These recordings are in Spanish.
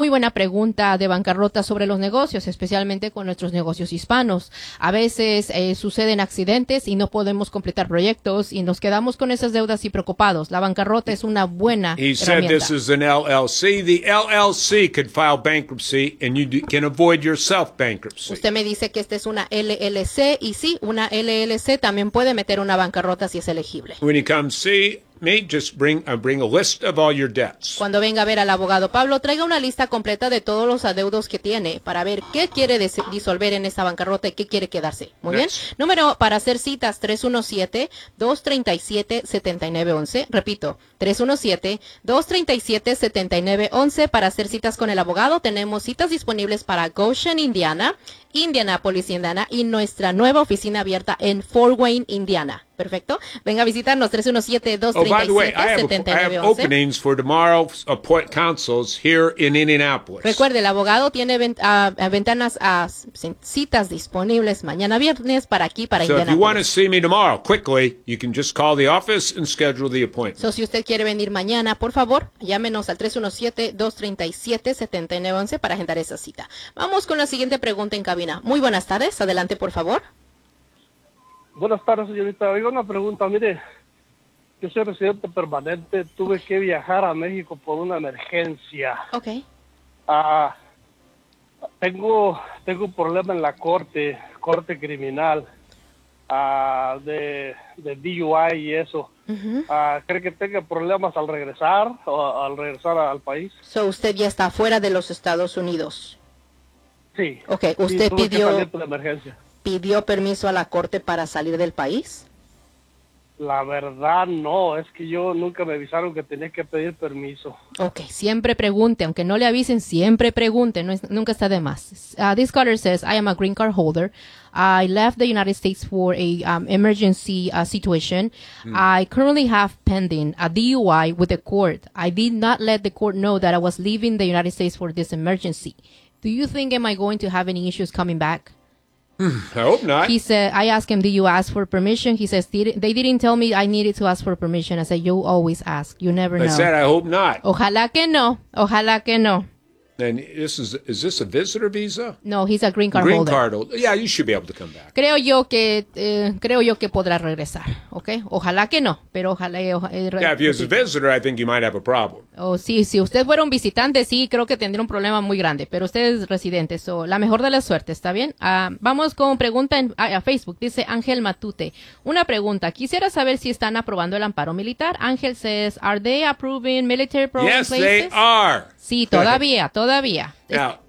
muy buena pregunta de bancarrota sobre los negocios, especialmente con nuestros negocios hispanos. A veces suceden accidentes y no podemos completar proyectos y nos quedamos con esas deudas y preocupados. La bancarrota es una buena He said herramienta. this is an LLC. The LLC could file bankruptcy and can avoid your self-bankruptcy. Usted me dice que esta es una LLC y sí, una LLC también puede meter una bancarrota si es elegible. When you come see me, just bring a list of all your debts. Cuando venga a ver al abogado Pablo, traiga una lista completa de todos los adeudos que tiene para ver qué quiere disolver en esta bancarrota y qué quiere quedarse. Muy bien. Número para hacer citas 317-237-7911. Repito, 317-237-7911 para hacer citas con el abogado. Tenemos citas disponibles para Goshen, Indiana, Indianapolis, Indiana y nuestra nueva oficina abierta en Fort Wayne, Indiana. Perfecto. Venga a visitarnos 317-237-7911. By the way, I have openings for tomorrow's consuls here in Indianapolis. Recuerde, el abogado tiene citas disponibles mañana viernes para aquí, para So if you want to Indianapolis. see me tomorrow quickly, you can just call the office and schedule the appointment. So, si usted quiere venir mañana, por favor, llámenos al 317-237-7911 para agendar esa cita. Vamos con la siguiente pregunta en cabina. Muy buenas tardes. Adelante, por favor. Buenas tardes, señorita. Oiga, una pregunta. Mire, yo soy residente permanente. Tuve que viajar a México por una emergencia. Ok. Tengo un problema en la corte criminal, de DUI y eso. ¿Cree que tenga problemas al regresar al país? So, usted ya está fuera de los Estados Unidos. Sí. Ok. Sí, ¿Usted tuve que salir por la emergencia. pidió permiso a la corte para salir del país? La verdad no, es que yo nunca me avisaron que tenía que pedir permiso. Ok, siempre pregunte, aunque no le avisen, siempre pregunte, nunca está de más. This caller says, I am a green card holder. I left the United States for a emergency situation. I currently have pending a DUI with the court. I did not let the court know that I was leaving the United States for this emergency. Do you think am I going to have any issues coming back? I hope not. He said, I asked him, did you ask for permission? He says, they didn't tell me I needed to ask for permission. I said, you always ask. You never know. I said I hope not. Ojalá que no. Ojalá que no. And is this a visitor visa? No, he's a green card Green holder. card holder. Yeah, you should be able to come back. Creo yo que podrá regresar, ¿ok? Ojalá que no, pero ojalá. Yeah, if you're a visitor, I think you might have a problem. Sí, si usted fuera un visitante, sí, creo que tendría un problema muy grande, pero usted es residente, la mejor de la suerte, ¿está bien? Vamos con pregunta a Facebook, dice Ángel Matute. Una pregunta, quisiera saber si están aprobando el amparo militar. Ángel says, are they approving military program Yes, places? they are. Sí, todavía. Now,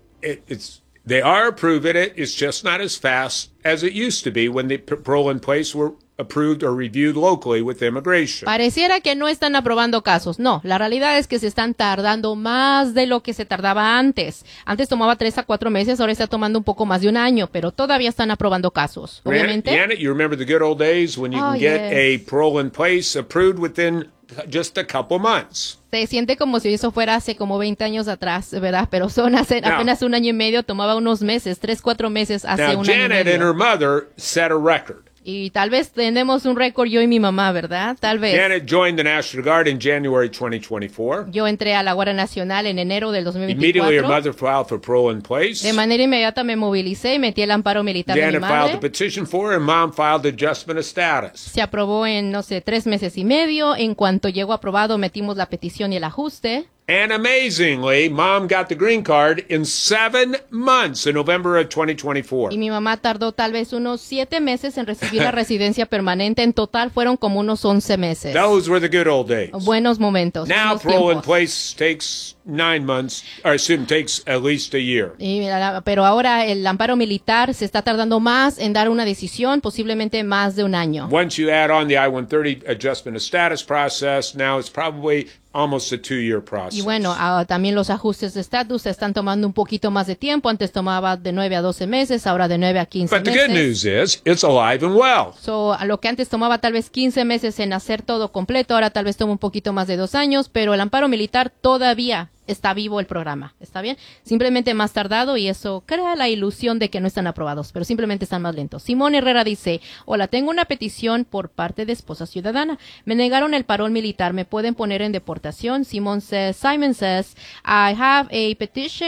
they are approving it. It's just not as fast as it used to be when the parole in place were approved or reviewed locally with immigration. Pareciera que no están aprobando casos. No, la realidad es que se están tardando más de lo que se tardaba antes. Antes tomaba 3 a 4 meses, ahora está tomando un poco más de un año, pero todavía están aprobando casos. Obviamente. Janet, you remember the good old days when you can get a parole in place approved within just a couple months. Se siente como si eso fuera hace como 20 años atrás, ¿verdad? Pero son apenas un año y medio, tomaba unos meses, 3, 4 meses hace un año y Janet medio. and her mother set a record. Y tal vez tenemos un récord yo y mi mamá, ¿verdad? Tal vez. Janet joined the National Guard in January 2024. Yo entré a la Guardia Nacional en enero del Immediately her 2024. mother filed for parole in place. De manera inmediata me movilicé y metí el amparo militar de mi Janet filed madre. the petition for her, and mom filed the adjustment of status. Se aprobó en, 3 meses y medio. En cuanto llegó aprobado, metimos la petición y el ajuste. And amazingly, mom got the green card in 7 months in November of 2024. Y mi mamá tardó tal vez unos 7 meses en recibir la residencia permanente. En total fueron como unos 11 meses. Those were the good old days. Buenos momentos. Now buenos parole in tiempos. place takes 9 months, or takes at least a year. Pero ahora el amparo militar se está tardando más en dar una decisión, posiblemente más de un año. Once you add on the I-130 adjustment of status process, now it's probably almost a 2-year process. Y bueno, también los ajustes de estatus se están tomando un poquito más de tiempo. Antes tomaba de 9 a 12 meses, ahora de 9 a 15 But the meses. good news is, it's alive and well. A lo que antes tomaba tal vez 15 meses en hacer todo completo, ahora tal vez toma un poquito más de 2 años, pero el amparo militar todavía está vivo el programa, ¿está bien? Simplemente más tardado y eso crea la ilusión de que no están aprobados, pero simplemente están más lentos. Simón Herrera dice, hola, tengo una petición por parte de esposa ciudadana. Me negaron el parol militar, ¿me pueden poner en deportación? Simon says, I have a petition